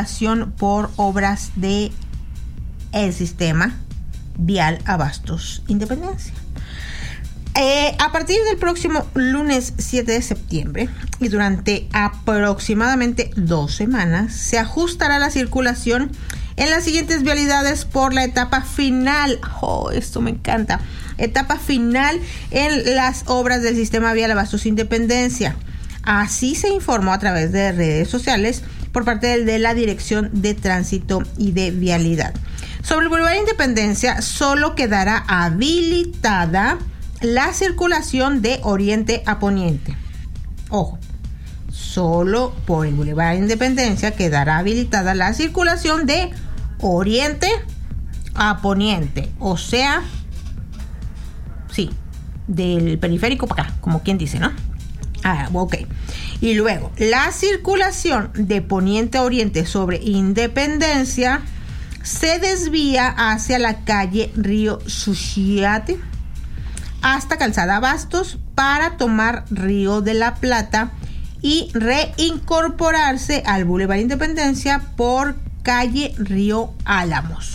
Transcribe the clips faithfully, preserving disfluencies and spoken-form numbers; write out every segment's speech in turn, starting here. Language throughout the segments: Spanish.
circulación por obras de el sistema vial Abastos Independencia. Eh, a partir del próximo lunes siete de septiembre y durante aproximadamente dos semanas se ajustará la circulación en las siguientes vialidades por la etapa final. Oh, esto me encanta. Etapa final en las obras del sistema vial Abastos Independencia. Así se informó a través de redes sociales por parte de la Dirección de Tránsito y de Vialidad. Sobre el Boulevard Independencia solo quedará habilitada la circulación de oriente a poniente. Ojo, solo por el Boulevard Independencia quedará habilitada la circulación de oriente a poniente. O sea, sí, del periférico para acá, como quien dice, ¿no? Ah, ok. Y luego, la circulación de poniente a oriente sobre Independencia se desvía hacia la calle Río Suchiate hasta Calzada Abastos para tomar Río de la Plata y reincorporarse al Boulevard Independencia por calle Río Álamos.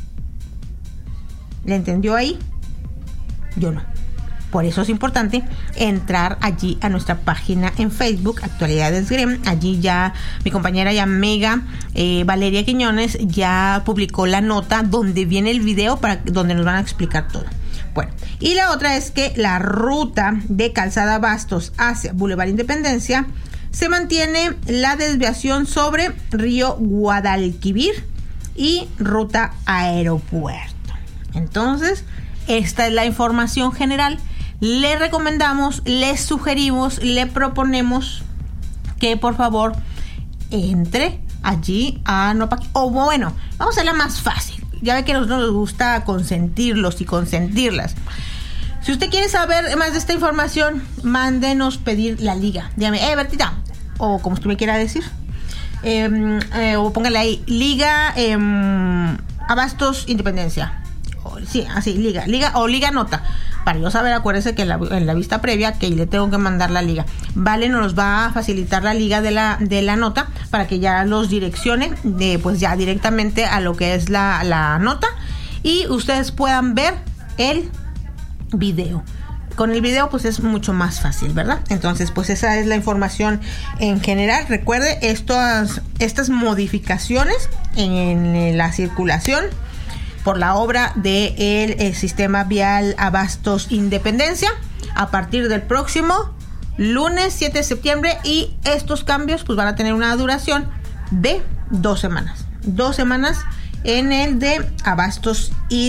¿Le entendió ahí? Yo no. Por eso es importante entrar allí a nuestra página en Facebook, Actualidades Grem. Allí ya mi compañera y amiga eh, Valeria Quiñones ya publicó la nota donde viene el video para donde nos van a explicar todo. Bueno, y la otra es que la ruta de Calzada Abastos hacia Boulevard Independencia se mantiene la desviación sobre Río Guadalquivir y ruta Aeropuerto. Entonces, esta es la información general. Le recomendamos, le sugerimos, le proponemos que por favor entre allí a Nopaqui. O bueno, vamos a hacerla más fácil. Ya ve que a nosotros nos gusta consentirlos y consentirlas. Si usted quiere saber más de esta información, mándenos pedir la liga. Dígame, eh, Bertita, o como usted me quiera decir. Eh, eh, o póngale ahí, Liga eh, Abastos Independencia. O, sí, así, Liga, Liga o Liga Nota. Para yo saber, acuérdese que en la, en la vista previa que le tengo que mandar la liga. Vale, nos va a facilitar la liga de la, de la nota para que ya los direccione de, pues ya directamente a lo que es la, la nota y ustedes puedan ver el video. Con el video pues es mucho más fácil, ¿verdad? Entonces pues esa es la información en general. Recuerde, estas, estas modificaciones en, en la circulación por la obra del de sistema vial Abastos Independencia a partir del próximo lunes siete de septiembre, y estos cambios pues van a tener una duración de dos semanas. Dos semanas en el de Abastos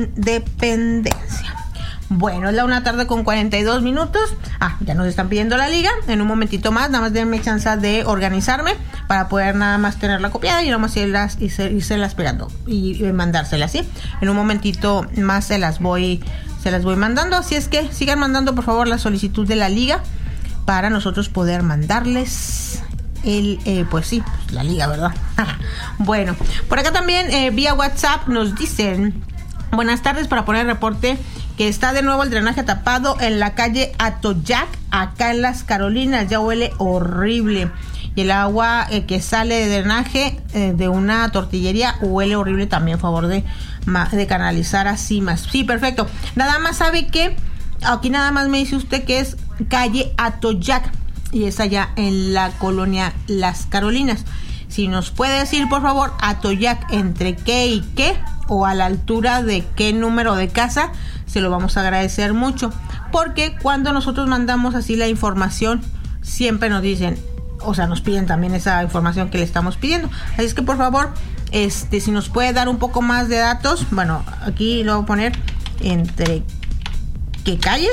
Independencia. Bueno, es la una tarde con cuarenta y dos minutos. Ah, ya nos están pidiendo la liga. En un momentito más, nada más denme chance de organizarme para poder nada más tenerla copiada y nada más irlas, irse pegando y, y mandárselas, ¿sí? En un momentito más se las voy se las voy mandando. Así es que sigan mandando por favor la solicitud de la liga para nosotros poder mandarles el, eh, pues sí, pues la liga, ¿verdad? Bueno, por acá también eh, vía WhatsApp nos dicen: buenas tardes, para poner el reporte que está de nuevo el drenaje tapado en la calle Atoyac, acá en Las Carolinas. Ya huele horrible. Y el agua eh, que sale de drenaje eh, de una tortillería huele horrible también. A favor de, de canalizar así más. Sí, perfecto. Nada más sabe que aquí nada más me dice usted que es calle Atoyac y es allá en la colonia Las Carolinas. Si nos puede decir por favor Atoyac entre qué y qué, o a la altura de qué número de casa, se lo vamos a agradecer mucho, porque cuando nosotros mandamos así la información siempre nos dicen, o sea, nos piden también esa información que le estamos pidiendo. Así es que por favor, este, si nos puede dar un poco más de datos. Bueno, aquí lo voy a poner entre qué calles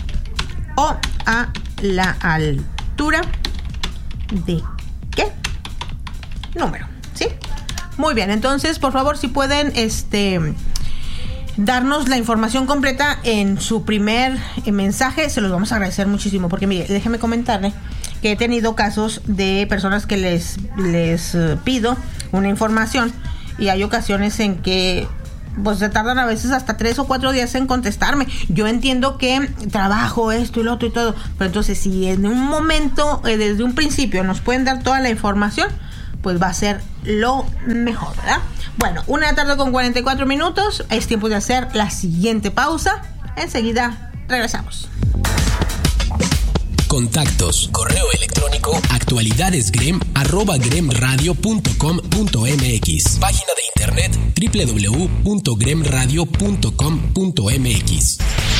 o a la altura de qué número, ¿sí? Muy bien, entonces por favor si pueden este darnos la información completa en su primer mensaje, se los vamos a agradecer muchísimo, porque mire, déjeme comentarle que he tenido casos de personas que les les uh, pido una información y hay ocasiones en que pues se tardan a veces hasta tres o cuatro días en contestarme. Yo entiendo que trabajo esto y lo otro y todo, pero entonces si en un momento, eh, desde un principio nos pueden dar toda la información, pues va a ser lo mejor, ¿verdad? Bueno, una de la tarde con cuarenta y cuatro minutos. Es tiempo de hacer la siguiente pausa. Enseguida regresamos. Contactos, correo electrónico, actualidadesgrem, arroba gremradio punto com punto mx. Página de internet, doble u doble u doble u punto gremradio punto com punto mx.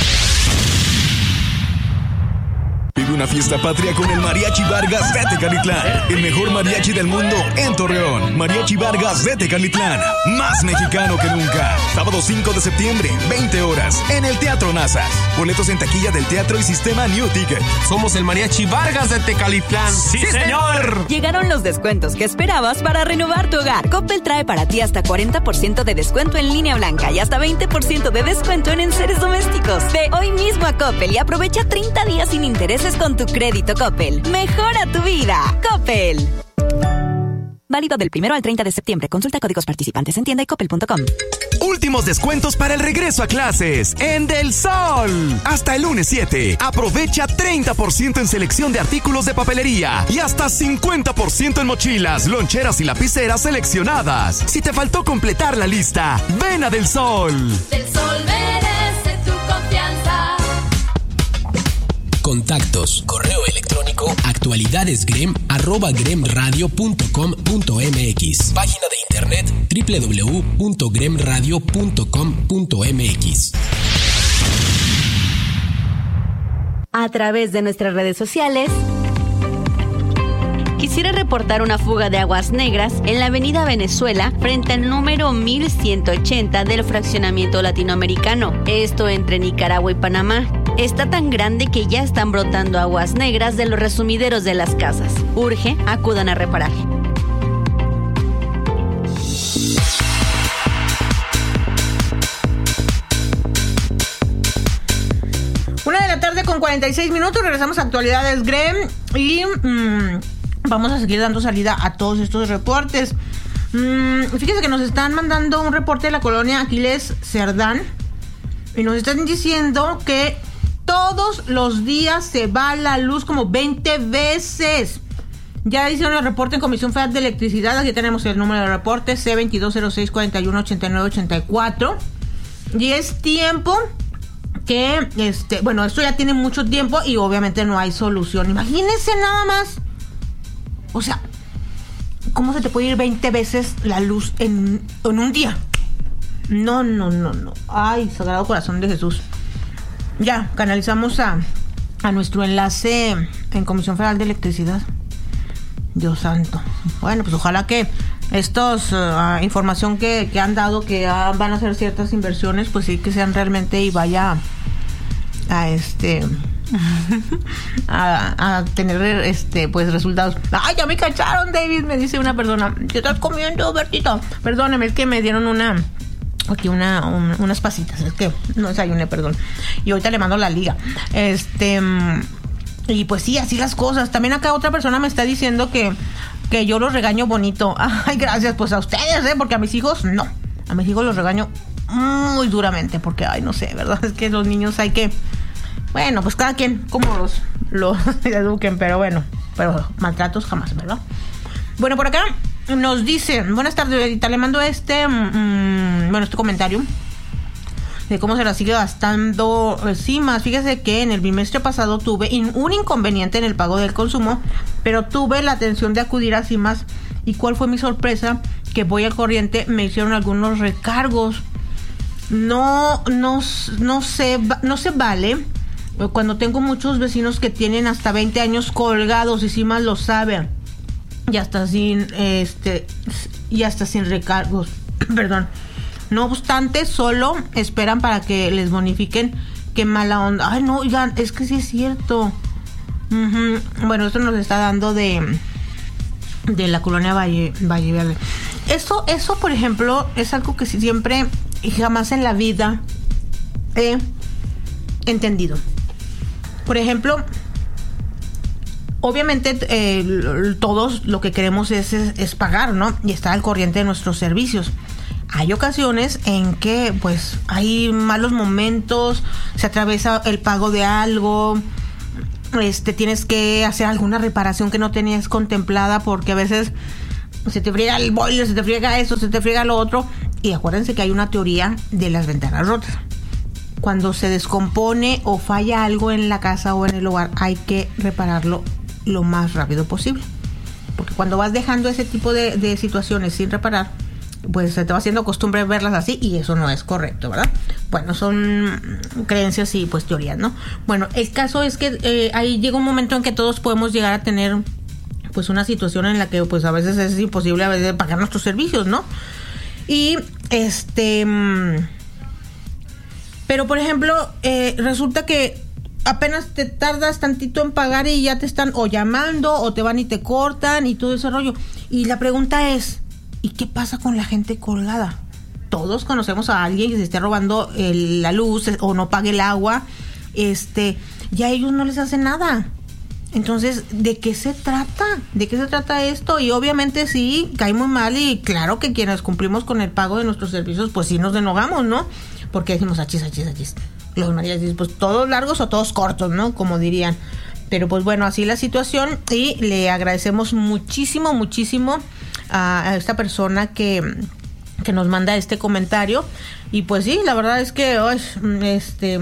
Vive una fiesta patria con el Mariachi Vargas de Tecalitlán. El mejor mariachi del mundo en Torreón. Mariachi Vargas de Tecalitlán. Más mexicano que nunca. Sábado cinco de septiembre, veinte horas, en el Teatro Nazas. Boletos en taquilla del teatro y sistema New Ticket. Somos el Mariachi Vargas de Tecalitlán. ¡Sí, ¡Sí señor! Llegaron los descuentos que esperabas para renovar tu hogar. Coppel trae para ti hasta cuarenta por ciento de descuento en línea blanca y hasta veinte por ciento de descuento en enseres domésticos. Ve hoy mismo a Coppel y aprovecha treinta días sin intereses con tu crédito Coppel. Mejora tu vida. Coppel. Válido del primero al treinta de septiembre. Consulta códigos participantes en tienda y coppel punto com. Últimos descuentos para el regreso a clases en Del Sol. Hasta el lunes siete. Aprovecha treinta por ciento en selección de artículos de papelería y hasta cincuenta por ciento en mochilas, loncheras y lapiceras seleccionadas. Si te faltó completar la lista, ven a Del Sol. Del Sol merece tu confianza. Contactos, correo electrónico, actualidadesgrem, arroba gremradio punto com punto mx. Página de internet, doble u doble u doble u punto gremradio punto com punto mx. A través de nuestras redes sociales, quisiera reportar una fuga de aguas negras en la avenida Venezuela frente al número mil ciento ochenta del fraccionamiento latinoamericano, esto entre Nicaragua y Panamá. Está tan grande que ya están brotando aguas negras de los resumideros de las casas. Urge, acudan a reparar. Una de la tarde con cuarenta y seis minutos, regresamos a Actualidades Grem y mmm, vamos a seguir dando salida a todos estos reportes. Mmm, fíjense que nos están mandando un reporte de la colonia Aquiles Cerdán y nos están diciendo que todos los días se va la luz como veinte veces. Ya hicieron el reporte en Comisión Federal de Electricidad. Aquí tenemos el número de reporte C veintidós cero seis cuarenta y uno ochenta y nueve ochenta y cuatro. Y es tiempo que, este, bueno, esto ya tiene mucho tiempo y obviamente no hay solución. Imagínense nada más. O sea, ¿cómo se te puede ir veinte veces la luz en, en un día? No, no, no, no. Ay, Sagrado Corazón de Jesús. Ya, canalizamos a, a nuestro enlace en Comisión Federal de Electricidad. Dios santo. Bueno, pues ojalá que estos uh, información que, que han dado que uh, van a hacer ciertas inversiones, pues sí que sean realmente y vaya a este a, a tener este pues resultados. Ay, ya me cacharon, David, me dice una persona. ¿Qué estás comiendo, Bertito? Perdóneme, es que me dieron una aquí una, un, unas pasitas, es que no desayuné, perdón. Y ahorita le mando la liga. Este, y pues sí, así las cosas. También acá otra persona me está diciendo que, que yo los regaño bonito. Ay, gracias, pues a ustedes, ¿eh? Porque a mis hijos, no. A mis hijos los regaño muy duramente, porque, ay, no sé, ¿verdad? Es que los niños hay que, bueno, pues cada quien como los, los eduquen, pero bueno, pero maltratos jamás, ¿verdad? Bueno, por acá nos dice, buenas tardes, Edita, le mando este, mmm, bueno, este comentario de cómo se la sigue gastando CIMAS. Fíjese que en el bimestre pasado tuve in, un inconveniente en el pago del consumo, pero tuve la atención de acudir a CIMAS. ¿Y cuál fue mi sorpresa? Que voy al corriente, me hicieron algunos recargos. No, no, no se, no se vale cuando tengo muchos vecinos que tienen hasta veinte años colgados y CIMAS lo sabe. Y hasta sin este y hasta sin recargos. Perdón. No obstante, solo esperan para que les bonifiquen. Qué mala onda. Ay, no, oigan, es que sí es cierto. Uh-huh. Bueno, esto nos está dando de de la colonia Valle, Valle Verde. Eso, eso, por ejemplo, es algo que siempre y jamás en la vida he entendido. Por ejemplo, obviamente eh, todos lo que queremos es, es, es pagar, ¿no? Y estar al corriente de nuestros servicios. Hay ocasiones en que pues hay malos momentos, se atraviesa el pago de algo, este tienes que hacer alguna reparación que no tenías contemplada, porque a veces se te friega el boiler, se te friega eso, se te friega lo otro. Y acuérdense que hay una teoría de las ventanas rotas. Cuando se descompone o falla algo en la casa o en el hogar, hay que repararlo lo más rápido posible. Porque cuando vas dejando ese tipo de, de situaciones sin reparar, pues se te va haciendo costumbre verlas así y eso no es correcto, ¿verdad? Bueno, son creencias y pues teorías, ¿no? Bueno, el caso es que eh, ahí llega un momento en que todos podemos llegar a tener pues una situación en la que pues a veces es imposible a veces pagar nuestros servicios, ¿no? Y este... Pero por ejemplo, eh, resulta que apenas te tardas tantito en pagar y ya te están o llamando o te van y te cortan y todo ese rollo. Y la pregunta es, ¿y qué pasa con la gente colgada? Todos conocemos a alguien que se esté robando el, la luz o no pague el agua, este, y a ellos no les hace nada. Entonces, ¿de qué se trata? ¿De qué se trata esto? Y obviamente sí, cae muy mal y claro que quienes cumplimos con el pago de nuestros servicios, pues sí nos enojamos, ¿no? Porque decimos achis, achis, achis. Los mariachis, pues todos largos o todos cortos, ¿no? Como dirían. Pero pues bueno, así la situación y le agradecemos muchísimo, muchísimo a, a esta persona que, que nos manda este comentario. Y pues sí, la verdad es que, ay, este...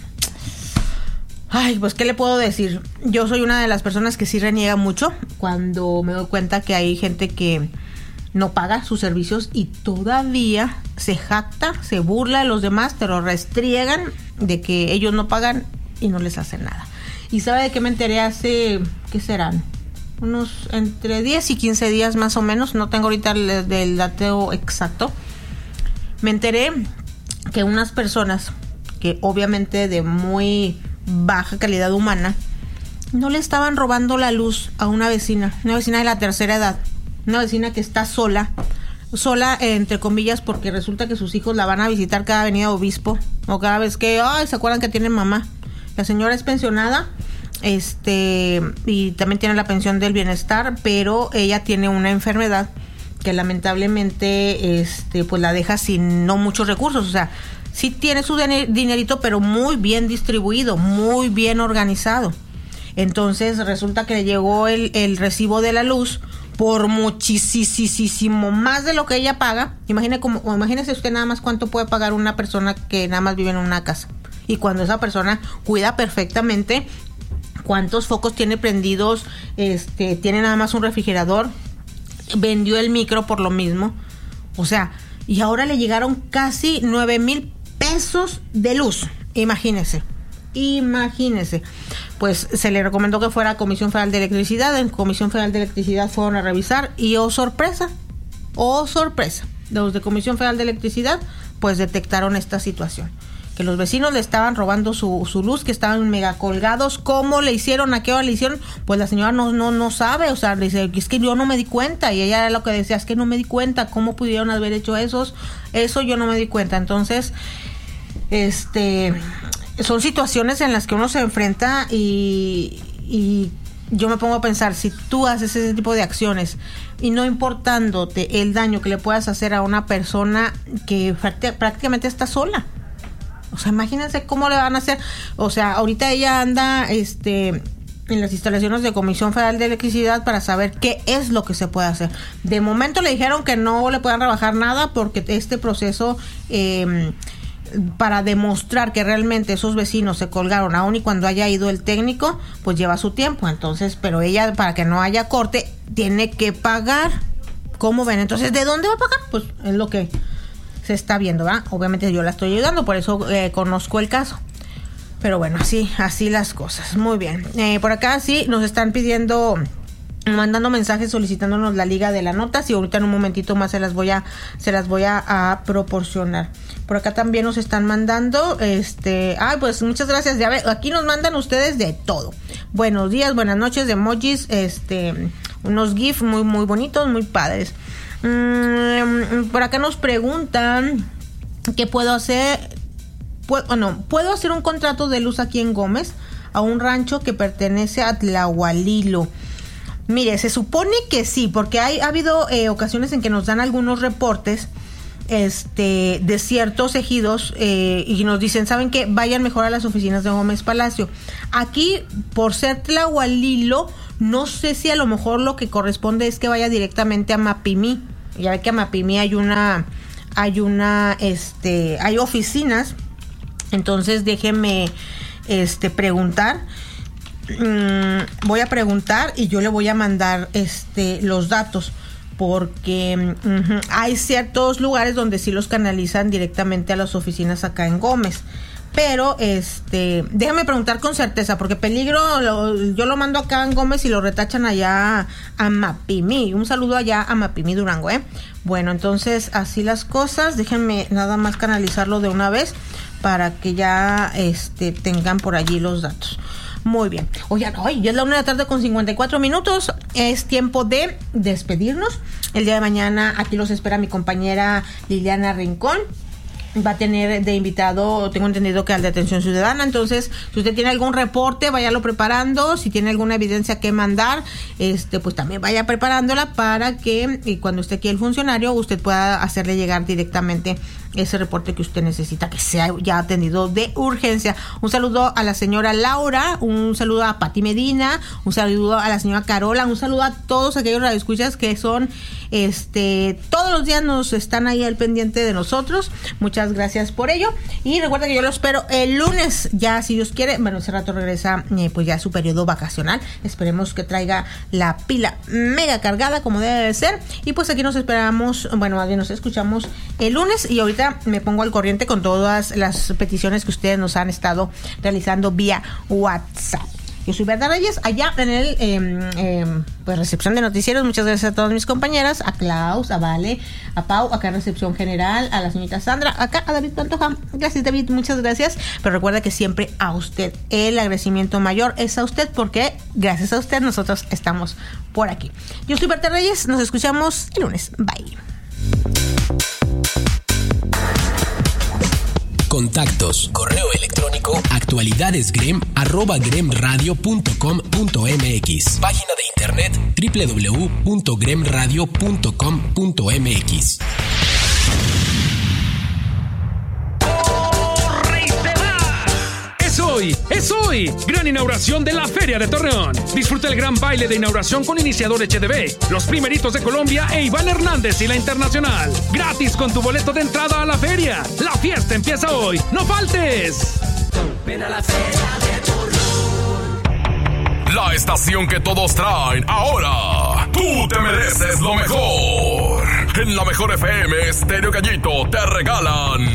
Ay, pues, ¿qué le puedo decir? Yo soy una de las personas que sí reniega mucho cuando me doy cuenta que hay gente que no paga sus servicios y todavía se jacta, se burla de los demás, te lo restriegan de que ellos no pagan y no les hacen nada. ¿Y sabe de qué me enteré hace, qué serán? Unos entre diez y quince días más o menos, no tengo ahorita el, el dato exacto. Me enteré que unas personas que obviamente de muy baja calidad humana no le estaban robando la luz a una vecina, una vecina de la tercera edad, una vecina que está sola, sola entre comillas porque resulta que sus hijos la van a visitar cada avenida Obispo o cada vez que, ay, se acuerdan que tienen mamá. La señora es pensionada, este, y también tiene la pensión del bienestar, pero ella tiene una enfermedad que lamentablemente, este, pues la deja sin no muchos recursos, o sea, sí tiene su dinerito, pero muy bien distribuido, muy bien organizado. Entonces resulta que le llegó el, el recibo de la luz por muchísimo más de lo que ella paga. Imagine como, imagínese usted nada más cuánto puede pagar una persona que nada más vive en una casa. Y cuando esa persona cuida perfectamente cuántos focos tiene prendidos, este, tiene nada más un refrigerador, vendió el micro por lo mismo. O sea, y ahora le llegaron casi nueve mil pesos de luz, imagínese, imagínese. Pues se le recomendó que fuera a Comisión Federal de Electricidad. En Comisión Federal de Electricidad fueron a revisar y oh sorpresa, oh sorpresa, los de Comisión Federal de Electricidad pues detectaron esta situación, que los vecinos le estaban robando su, su luz, que estaban mega colgados. ¿Cómo le hicieron? ¿A qué hora le hicieron? Pues la señora no, no, no sabe, o sea, dice, es que yo no me di cuenta, y ella era lo que decía, es que no me di cuenta, ¿cómo pudieron haber hecho esos? Eso yo no me di cuenta. Entonces, este, son situaciones en las que uno se enfrenta y, y yo me pongo a pensar, si tú haces ese tipo de acciones y no importándote el daño que le puedas hacer a una persona que prácticamente está sola. O sea, imagínense cómo le van a hacer. O sea, ahorita ella anda este, en las instalaciones de Comisión Federal de Electricidad para saber qué es lo que se puede hacer. De momento le dijeron que no le puedan rebajar nada porque este proceso, eh, para demostrar que realmente esos vecinos se colgaron, aun y cuando haya ido el técnico, pues lleva su tiempo. Entonces, pero ella, para que no haya corte, tiene que pagar. ¿Cómo ven? Entonces, ¿de dónde va a pagar? Pues es lo que se está viendo, ¿verdad? Obviamente yo la estoy ayudando, por eso eh, conozco el caso. Pero bueno, así, así las cosas. Muy bien. Eh, por acá sí nos están pidiendo, mandando mensajes solicitándonos la liga de las notas y ahorita en un momentito más se las voy a, se las voy a, a proporcionar. Por acá también nos están mandando, este, ay, pues muchas gracias. Ya ve, aquí nos mandan ustedes de todo. Buenos días, buenas noches, de emojis, este, unos GIF muy, muy bonitos, muy padres. Por acá nos preguntan qué puedo hacer. Puedo, no, ¿puedo hacer un contrato de luz aquí en Gómez a un rancho que pertenece a Tlahualilo? Mire, se supone que sí, porque hay, ha habido eh, ocasiones en que nos dan algunos reportes este, de ciertos ejidos eh, y nos dicen, ¿saben qué? Vayan mejor a las oficinas de Gómez Palacio. Aquí, por ser Tlahualilo, No sé si a lo mejor lo que corresponde es que vaya directamente a Mapimí. Ya ve que a Mapimí hay una, hay una, este, hay oficinas. Entonces déjeme, este, preguntar. Mm, voy a preguntar y yo le voy a mandar, este, los datos. Porque uh-huh, hay ciertos lugares donde sí los canalizan directamente a las oficinas acá en Gómez. Pero, este, déjame preguntar con certeza, porque peligro, lo, yo lo mando acá en Gómez y lo retachan allá a Mapimí. Un saludo allá a Mapimí, Durango, ¿eh? Bueno, entonces, así las cosas. Déjenme nada más canalizarlo de una vez para que ya, este, tengan por allí los datos. Muy bien. Oigan, hoy ya es la una de la tarde con cincuenta y cuatro minutos. Es tiempo de despedirnos. El día de mañana aquí los espera mi compañera Liliana Rincón. Va a tener de invitado, tengo entendido que al de Atención Ciudadana. Entonces, si usted tiene algún reporte, váyalo preparando. Si tiene alguna evidencia que mandar, este, pues también vaya preparándola para que y cuando esté aquí el funcionario, usted pueda hacerle llegar directamente ese reporte que usted necesita, que sea ya atendido de urgencia. Un saludo a la señora Laura, un saludo a Pati Medina, un saludo a la señora Carola, un saludo a todos aquellos radioescuchas que son, este, todos los días nos están ahí al pendiente de nosotros. Muchas gracias por ello. Y recuerda que yo lo espero el lunes, ya si Dios quiere. Bueno, ese rato regresa, eh, pues ya su periodo vacacional. Esperemos que traiga la pila mega cargada como debe de ser. Y pues aquí nos esperamos, bueno, más bien nos escuchamos el lunes. Y ahorita me pongo al corriente con todas las peticiones que ustedes nos han estado realizando vía WhatsApp. Yo soy Berta Reyes, allá en el eh, eh, pues recepción de noticieros. Muchas gracias a todas mis compañeras, a Klaus, a Vale, a Pau, acá en recepción general, a la señorita Sandra, acá a David Pantoja. Gracias, David, muchas gracias. Pero recuerda que siempre a usted, el agradecimiento mayor es a usted, porque gracias a usted nosotros estamos por aquí. Yo soy Berta Reyes, nos escuchamos el lunes. Bye. Contactos, correo electrónico, actualidadesgrem, arroba gremradio punto com punto mx. Página de internet, doble u doble u doble u punto gremradio punto com punto mx. Es hoy, es hoy, gran inauguración de la Feria de Torreón. Disfruta el gran baile de inauguración con Iniciador H D B, los primeritos de Colombia e Iván Hernández y la Internacional. Gratis con tu boleto de entrada a la feria. La fiesta empieza hoy, ¡no faltes! Ven a la Feria de Torreón. La estación que todos traen ahora. Tú te mereces lo mejor. En la mejor F M, Estéreo Gallito te regalan